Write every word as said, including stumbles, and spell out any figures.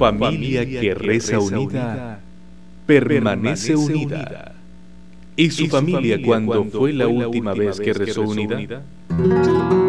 familia que reza unida permanece unida. ¿Y su familia cuándo fue la última vez que rezó unida?